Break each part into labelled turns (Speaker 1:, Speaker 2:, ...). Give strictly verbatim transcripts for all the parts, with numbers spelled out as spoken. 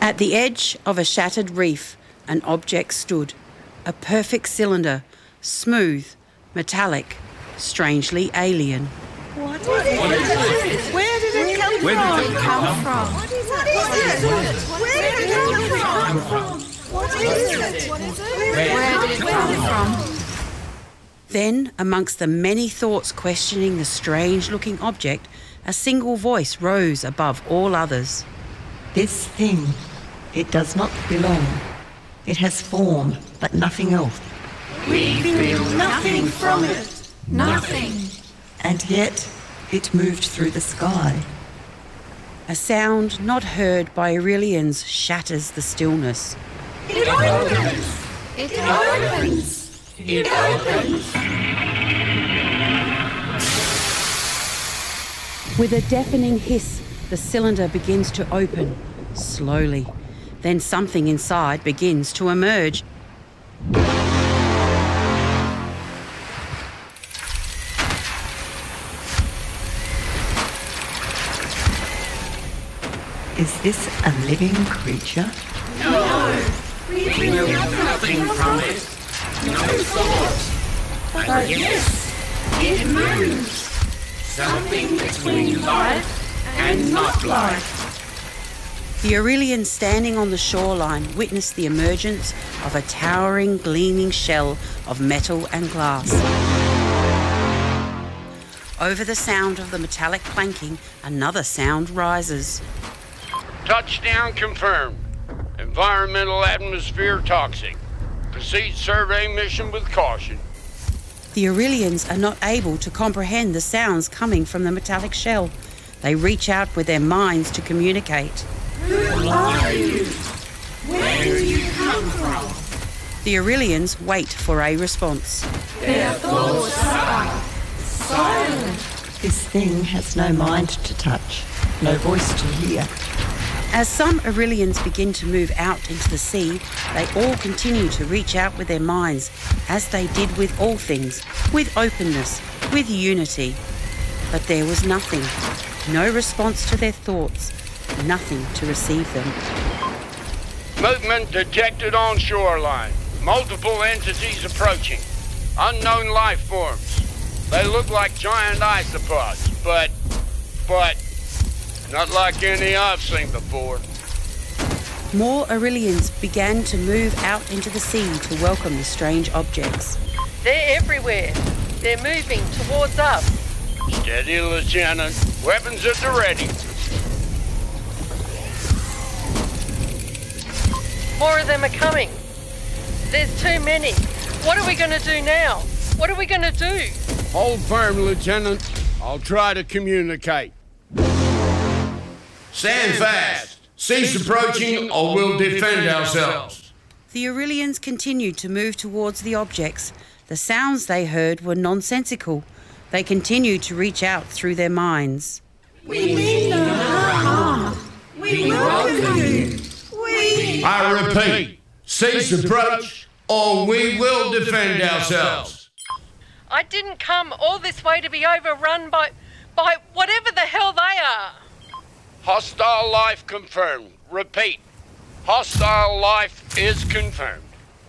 Speaker 1: At the edge of a shattered reef, an object stood, a perfect cylinder, smooth, metallic, strangely alien.
Speaker 2: What is it? Where did it come from?
Speaker 3: Where did it come from?
Speaker 2: What is it? Where did it come from? What is it?
Speaker 3: Where did it come from?
Speaker 1: Then, amongst the many thoughts questioning the strange-looking object, a single voice rose above all others.
Speaker 4: This thing, it does not belong. It has form, but nothing else.
Speaker 2: We feel nothing from it.
Speaker 3: Nothing.
Speaker 4: And yet, it moved through the sky.
Speaker 1: A sound not heard by Aurelians shatters the stillness.
Speaker 2: It opens.
Speaker 3: It
Speaker 2: opens.
Speaker 3: It opens.
Speaker 1: With a deafening hiss, the cylinder begins to open, slowly. Then something inside begins to emerge.
Speaker 4: Is this a living creature?
Speaker 2: No. We
Speaker 3: We
Speaker 2: feel
Speaker 3: know
Speaker 2: nothing
Speaker 3: nothing from it. No thought.
Speaker 2: But yes, it moves.
Speaker 3: Something between life and not life.
Speaker 1: The Aurelians standing on the shoreline witness the emergence of a towering, gleaming shell of metal and glass. Over the sound of the metallic clanking, another sound rises.
Speaker 5: Touchdown confirmed. Environmental atmosphere toxic. Proceed survey mission with caution.
Speaker 1: The Aurelians are not able to comprehend the sounds coming from the metallic shell. They reach out with their minds to communicate.
Speaker 2: Who are you? Where do you come from?
Speaker 1: The Aurelians wait for a response.
Speaker 2: Their thoughts are silent.
Speaker 4: This thing has no mind to touch, no voice to hear.
Speaker 1: As some Aurelians begin to move out into the sea, they all continue to reach out with their minds, as they did with all things, with openness, with unity. But there was nothing, no response to their thoughts, nothing to receive them.
Speaker 5: Movement detected on shoreline. Multiple entities approaching. Unknown life forms. They look like giant isopods, but... but... not like any I've seen before.
Speaker 1: More Aurelians began to move out into the sea to welcome the strange objects.
Speaker 6: They're everywhere. They're moving towards us.
Speaker 5: Steady, Lieutenant. Weapons at the ready.
Speaker 6: More of them are coming. There's too many. What are we going to do now? What are we going to do?
Speaker 5: Hold firm, Lieutenant. I'll try to communicate. Stand fast. Cease approaching or we'll defend ourselves.
Speaker 1: The Aurelians continued to move towards the objects. The sounds they heard were nonsensical. They continued to reach out through their minds.
Speaker 2: We mean no harm. We welcome you. We...
Speaker 5: I repeat, cease approach or we will defend ourselves.
Speaker 6: I didn't come all this way to be overrun by, by whatever the hell they are.
Speaker 5: Hostile life confirmed. Repeat, hostile life is confirmed.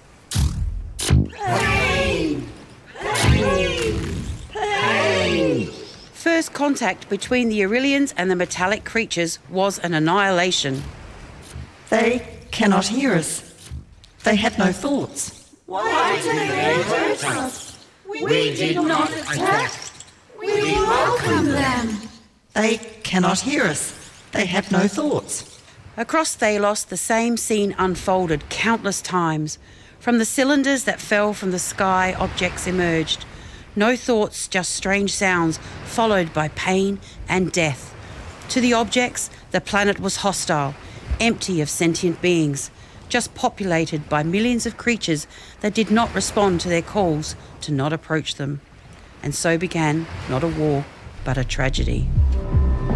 Speaker 2: Pain. Pain. Pain.
Speaker 1: First contact between the Aurelians and the metallic creatures was an annihilation.
Speaker 4: They cannot hear us. They have no thoughts.
Speaker 2: Why do they hurt us? We did not attack. We welcome them.
Speaker 4: They cannot hear us. They have no thoughts.
Speaker 1: Across Thalos, the same scene unfolded countless times. From the cylinders that fell from the sky, objects emerged. No thoughts, just strange sounds, followed by pain and death. To the objects, the planet was hostile, empty of sentient beings, just populated by millions of creatures that did not respond to their calls to not approach them. And so began not a war, but a tragedy.